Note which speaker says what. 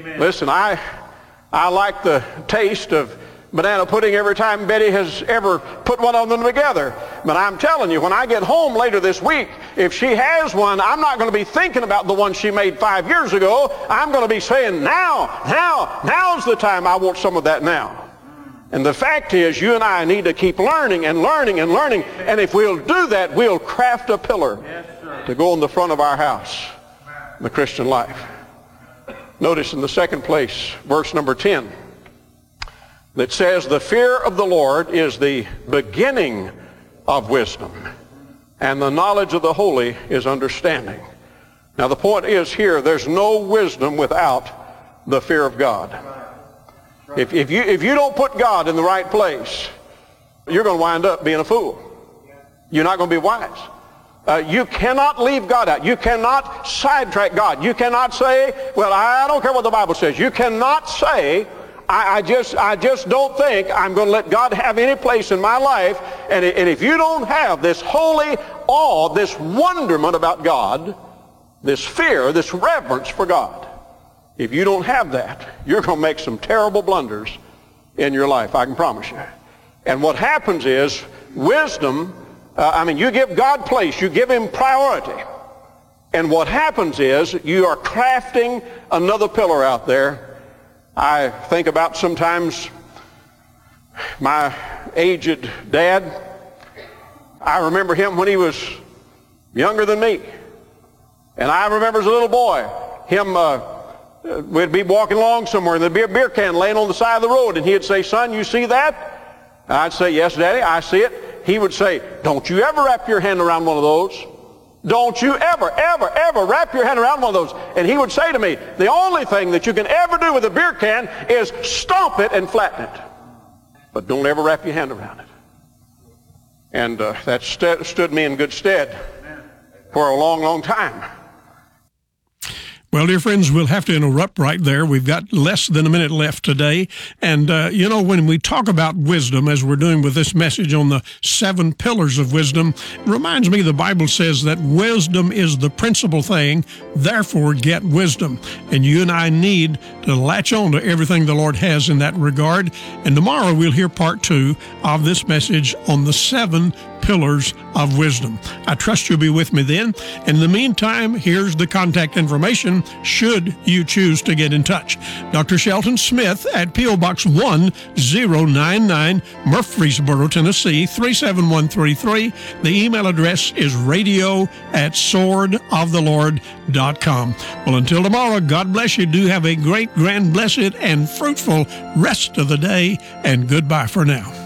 Speaker 1: Listen, I like the taste of banana pudding every time Betty has ever put one of them together. But I'm telling you, when I get home later this week, if she has one, I'm not going to be thinking about the one she made 5 years ago. I'm going to be saying, now's the time. I want some of that now. And the fact is, you and I need to keep learning and learning and learning. And if we'll do that, we'll craft a pillar to go in the front of our house in the Christian life. Notice in the second place, verse number 10, that says, the fear of the Lord is the beginning of wisdom, and the knowledge of the holy is understanding. Now the point is here, there's no wisdom without the fear of God. If you don't put God in the right place, you're going to wind up being a fool. You're not going to be wise. You cannot leave God out. You cannot sidetrack God. You cannot say, well, I don't care what the Bible says. You cannot say, I just don't think I'm going to let God have any place in my life. And if you don't have this holy awe, this wonderment about God, this fear, this reverence for God, if you don't have that, you're going to make some terrible blunders in your life, I can promise you. And what happens is, wisdom, you give God place, you give him priority. And what happens is, you are crafting another pillar out there. I think about sometimes my aged dad. I remember him when he was younger than me. And I remember as a little boy, we'd be walking along somewhere and there'd be a beer can laying on the side of the road, and he'd say, son, you see that? I'd say, yes, Daddy, I see it. He would say, don't you ever wrap your hand around one of those. Don't you ever, ever, ever wrap your hand around one of those. And he would say to me, the only thing that you can ever do with a beer can is stomp it and flatten it. But don't ever wrap your hand around it. And that stood me in good stead for a long, long time.
Speaker 2: Well, dear friends, we'll have to interrupt right there. We've got less than a minute left today. And, when we talk about wisdom, as we're doing with this message on the 7 pillars of wisdom, it reminds me the Bible says that wisdom is the principal thing, therefore get wisdom. And you and I need to latch on to everything the Lord has in that regard. And tomorrow we'll hear part 2 of this message on the 7 pillars of wisdom. I trust you'll be with me then. In the meantime, here's the contact information should you choose to get in touch. Dr. Shelton Smith at P.O. Box 1099, Murfreesboro, Tennessee, 37133. The email address is radio@swordoftheLord.com. Well, until tomorrow, God bless you. Do have a great, grand, blessed, and fruitful rest of the day, and goodbye for now.